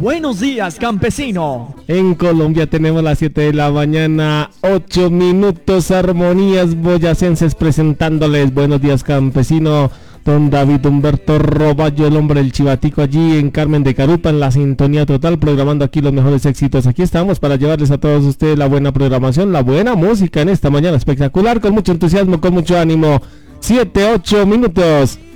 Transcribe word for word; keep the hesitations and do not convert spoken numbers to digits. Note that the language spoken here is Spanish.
Buenos días, campesino. En Colombia tenemos las siete de la mañana, ocho minutos, Armonías Boyacenses presentándoles Buenos días, campesino. Don David Humberto Roballo, el hombre del chivatico, allí en Carmen de Carupa, en la sintonía total, programando aquí los mejores éxitos. Aquí estamos para llevarles a todos ustedes la buena programación, la buena música en esta mañana espectacular, con mucho entusiasmo, con mucho ánimo. Siete, ocho minutos.